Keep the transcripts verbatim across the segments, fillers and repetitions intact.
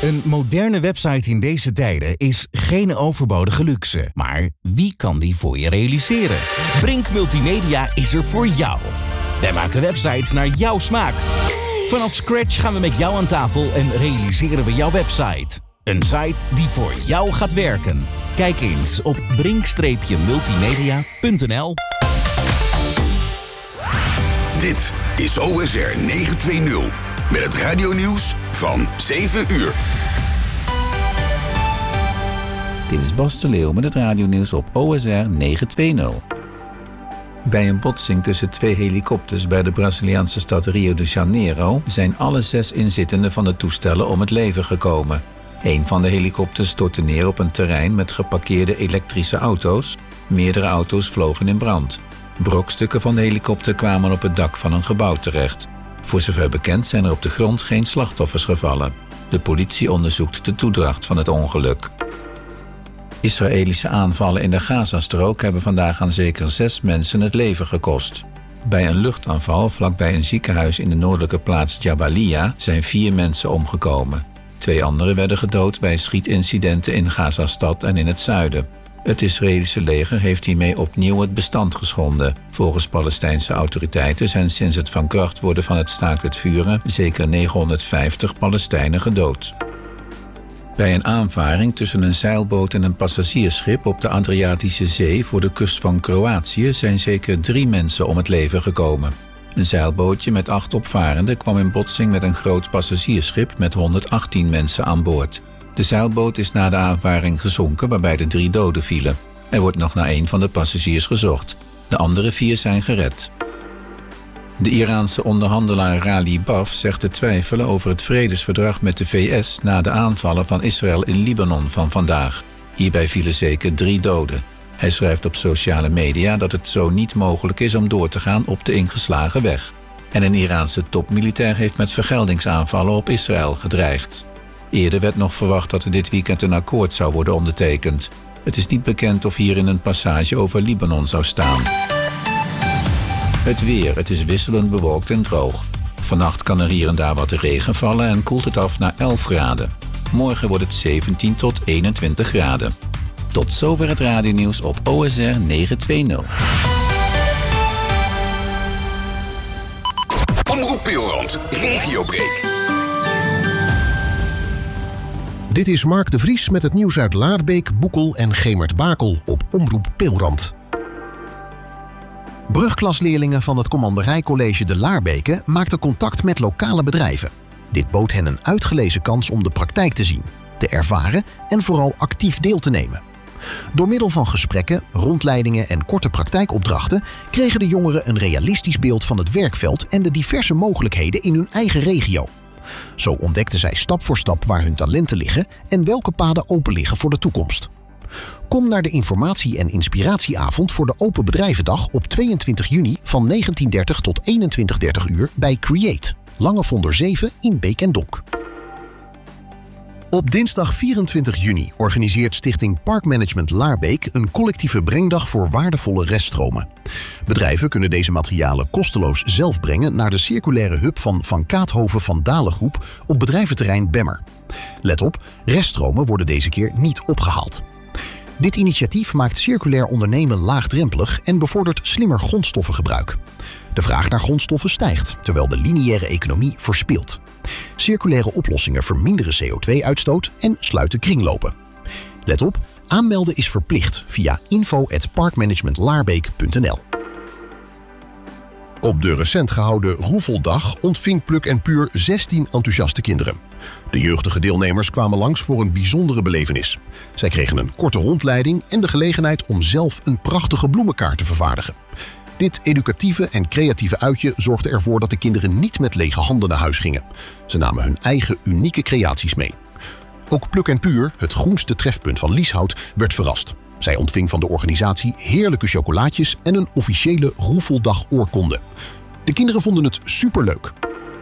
Een moderne website in deze tijden is geen overbodige luxe. Maar wie kan die voor je realiseren? Brink Multimedia is er voor jou. Wij maken websites naar jouw smaak. Vanaf scratch gaan we met jou aan tafel en realiseren we jouw website. Een site die voor jou gaat werken. Kijk eens op brink multimedia punt n l. Dit is O S R negenhonderdtwintig met het radionieuws van zeven uur. Dit is Bas de Leeuw met het radionieuws op O S R negenhonderdtwintig. Bij een botsing tussen twee helikopters bij de Braziliaanse stad Rio de Janeiro zijn alle zes inzittenden van de toestellen om het leven gekomen. Een van de helikopters stortte neer op een terrein met geparkeerde elektrische auto's. Meerdere auto's vlogen in brand. Brokstukken van de helikopter kwamen op het dak van een gebouw terecht. Voor zover bekend zijn er op de grond geen slachtoffers gevallen. De politie onderzoekt de toedracht van het ongeluk. Israëlische aanvallen in de Gazastrook hebben vandaag aan zeker zes mensen het leven gekost. Bij een luchtaanval vlakbij een ziekenhuis in de noordelijke plaats Jabalia zijn vier mensen omgekomen. Twee anderen werden gedood bij schietincidenten in Gazastad en in het zuiden. Het Israëlische leger heeft hiermee opnieuw het bestand geschonden. Volgens Palestijnse autoriteiten zijn sinds het van kracht worden van het staakt het vuren zeker negenhonderdvijftig Palestijnen gedood. Bij een aanvaring tussen een zeilboot en een passagiersschip op de Adriatische Zee voor de kust van Kroatië zijn zeker drie mensen om het leven gekomen. Een zeilbootje met acht opvarenden kwam in botsing met een groot passagiersschip met honderdachttien mensen aan boord. De zeilboot is na de aanvaring gezonken waarbij de drie doden vielen. Er wordt nog naar één van de passagiers gezocht. De andere vier zijn gered. De Iraanse onderhandelaar Rali Baf zegt te twijfelen over het vredesverdrag met de V S na de aanvallen van Israël in Libanon van vandaag. Hierbij vielen zeker drie doden. Hij schrijft op sociale media dat het zo niet mogelijk is om door te gaan op de ingeslagen weg. En een Iraanse topmilitair heeft met vergeldingsaanvallen op Israël gedreigd. Eerder werd nog verwacht dat er dit weekend een akkoord zou worden ondertekend. Het is niet bekend of hierin een passage over Libanon zou staan. Het weer. Het is wisselend bewolkt en droog. Vannacht kan er hier en daar wat regen vallen en koelt het af naar elf graden. Morgen wordt het zeventien tot eenentwintig graden. Tot zover het radionieuws op O S R negenhonderdtwintig. Omroep Pilrand, Regiobreak. Dit is Mark de Vries met het nieuws uit Laarbeek, Boekel en Gemert-Bakel op Omroep Pilrand. Brugklasleerlingen van het Commanderijcollege de Laarbeke maakten contact met lokale bedrijven. Dit bood hen een uitgelezen kans om de praktijk te zien, te ervaren en vooral actief deel te nemen. Door middel van gesprekken, rondleidingen en korte praktijkopdrachten kregen de jongeren een realistisch beeld van het werkveld en de diverse mogelijkheden in hun eigen regio. Zo ontdekten zij stap voor stap waar hun talenten liggen en welke paden open liggen voor de toekomst. Kom naar de informatie- en inspiratieavond voor de Open Bedrijvendag op tweeëntwintig juni van negentien dertig tot eenentwintig dertig uur bij Create, Langevonder zeven in Beek en Donk. Op dinsdag vierentwintig juni organiseert Stichting Parkmanagement Laarbeek een collectieve brengdag voor waardevolle reststromen. Bedrijven kunnen deze materialen kosteloos zelf brengen naar de circulaire hub van Van Kaathoven van Dalen Groep op bedrijventerrein Bemmer. Let op, reststromen worden deze keer niet opgehaald. Dit initiatief maakt circulair ondernemen laagdrempelig en bevordert slimmer grondstoffengebruik. De vraag naar grondstoffen stijgt, terwijl de lineaire economie verspilt. Circulaire oplossingen verminderen C O twee uitstoot en sluiten kringlopen. Let op, aanmelden is verplicht via info at parkmanagementlaarbeek punt n l. Op de recent gehouden Roefeldag ontving Pluk en Puur zestien enthousiaste kinderen. De jeugdige deelnemers kwamen langs voor een bijzondere belevenis. Zij kregen een korte rondleiding en de gelegenheid om zelf een prachtige bloemenkaart te vervaardigen. Dit educatieve en creatieve uitje zorgde ervoor dat de kinderen niet met lege handen naar huis gingen. Ze namen hun eigen unieke creaties mee. Ook Pluk en Puur, het groenste trefpunt van Lieshout, werd verrast. Zij ontving van de organisatie heerlijke chocolaatjes en een officiële Roefeldag oorkonde. De kinderen vonden het superleuk.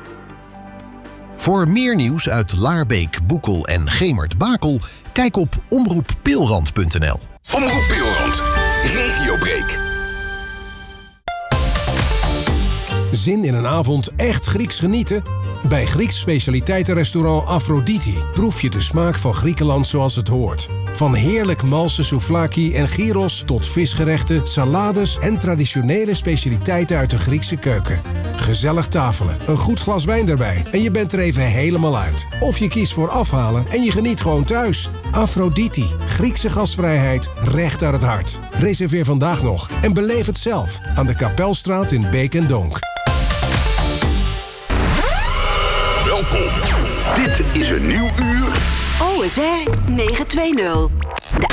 Voor meer nieuws uit Laarbeek, Boekel en Gemert-Bakel, kijk op omroep pilrand punt n l. Omroep Pilrand, Regiobreak. Zin in een avond echt Grieks genieten? Bij Grieks specialiteitenrestaurant Aphrodite proef je de smaak van Griekenland zoals het hoort. Van heerlijk malse souvlaki en gyros tot visgerechten, salades en traditionele specialiteiten uit de Griekse keuken. Gezellig tafelen, een goed glas wijn erbij en je bent er even helemaal uit. Of je kiest voor afhalen en je geniet gewoon thuis. Aphrodite, Griekse gastvrijheid, recht uit het hart. Reserveer vandaag nog en beleef het zelf aan de Kapelstraat in Beek en Donk. Welkom. Dit is een nieuw uur. O S R negen twee nul.